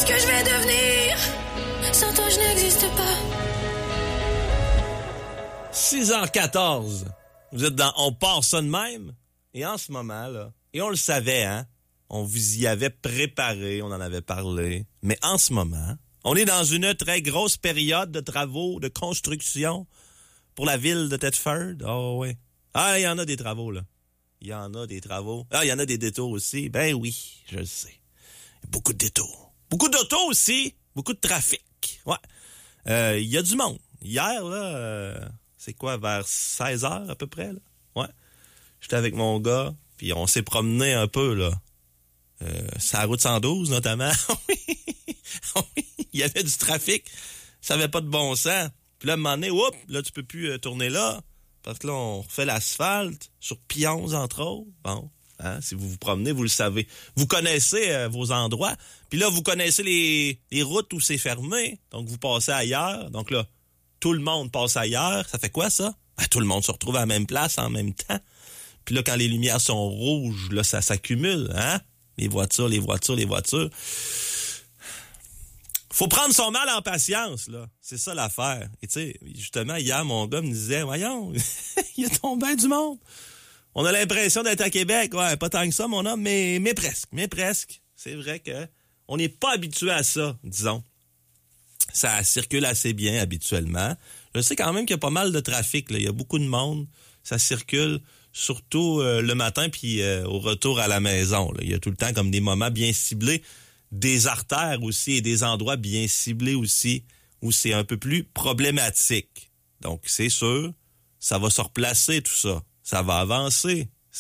que je vais devenir? Sans toi, je n'existe pas. 6h14. Vous êtes dans On part ça de même. Et en ce moment, là, et on le savait, hein? On vous y avait préparé, on en avait parlé. Mais en ce moment, on est dans une très grosse période de travaux, de construction pour la ville de Thetford. Oh oui. Ah, il y en a des travaux, là. Il y en a des travaux. Ah, il y en a des détours aussi. Ben oui, je le sais. Beaucoup de détours. Beaucoup d'autos aussi. Beaucoup de trafic. Ouais. Il y a du monde. Hier, là, c'est quoi, vers 16h à peu près, là? Ouais. J'étais avec mon gars, puis on s'est promené un peu, là. C'est la route 112, notamment. Oui, il y avait du trafic. Ça avait pas de bon sens. Puis là, à un moment donné, là, tu peux plus tourner là. Parce que là, on refait l'asphalte sur Pionze, entre autres. Bon, hein, si vous vous promenez, vous le savez. Vous connaissez vos endroits. Puis là, vous connaissez les routes où c'est fermé. Donc, vous passez ailleurs. Donc là, tout le monde passe ailleurs. Ça fait quoi, ça? Ben, tout le monde se retrouve à la même place en même temps. Puis là, quand les lumières sont rouges, là, ça s'accumule, hein? Les voitures. Faut prendre son mal en patience, là. C'est ça l'affaire. Et tu sais, justement, hier, mon gars me disait, voyons, il y a tombé du monde. On a l'impression d'être à Québec. Ouais, pas tant que ça, mon homme, mais presque. C'est vrai que on n'est pas habitué à ça, disons. Ça circule assez bien habituellement. Je sais quand même qu'il y a pas mal de trafic, là. Il y a beaucoup de monde. Ça circule surtout le matin puis au retour à la maison, là. Il y a tout le temps comme des moments bien ciblés. Des artères aussi et des endroits bien ciblés aussi où c'est un peu plus problématique. Donc, c'est sûr, ça va se replacer tout ça. Ça va avancer.